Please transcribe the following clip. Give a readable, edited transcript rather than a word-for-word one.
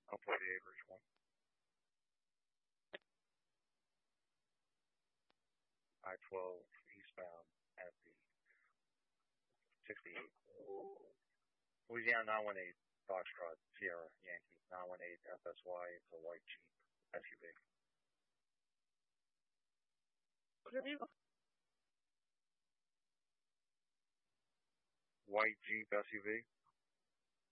I'll play the average one. I-12 eastbound at the 68. Louisiana 918 Foxtrot Sierra Yankee 918 FSY. It's a white Jeep SUV. What have you? White Jeep SUV.